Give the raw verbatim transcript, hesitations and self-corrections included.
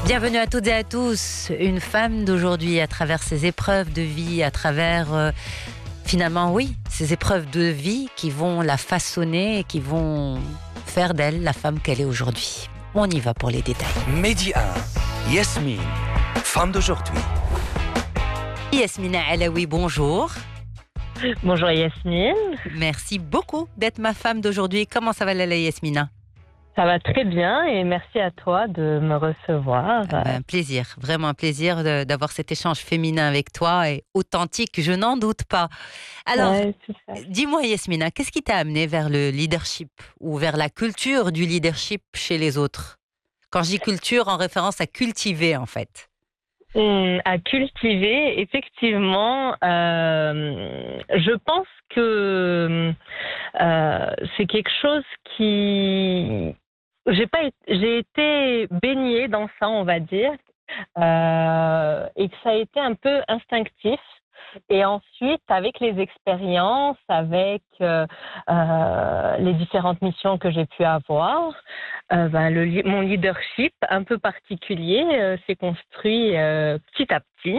Bienvenue à toutes et à tous. Une femme d'aujourd'hui, à travers ses épreuves de vie, à travers, euh, finalement, oui, ces épreuves de vie qui vont la façonner et qui vont faire d'elle la femme qu'elle est aujourd'hui. On y va pour les détails. Midi un, Yasmine, femme d'aujourd'hui. Yasmina Alaoui, bonjour. Bonjour Yasmine. Merci beaucoup d'être ma femme d'aujourd'hui. Comment ça va, Lala Yasmina? Ça va très bien et merci à toi de me recevoir. Ah ben, un plaisir, vraiment un plaisir de, d'avoir cet échange féminin avec toi et authentique, je n'en doute pas. Alors, Ouais, dis-moi Yasmina, qu'est-ce qui t'a amené vers le leadership ou vers la culture du leadership chez les autres? Quand je dis culture, en référence à cultiver en fait. Hum, à cultiver, effectivement, euh, je pense que euh, c'est quelque chose qui... J'ai pas, été- j'ai été baignée dans ça, on va dire, euh, et que ça a été un peu instinctif. Et ensuite, avec les expériences, avec euh, euh, les différentes missions que j'ai pu avoir, euh, ben, le, li- mon leadership un peu particulier euh, s'est construit euh, petit à petit.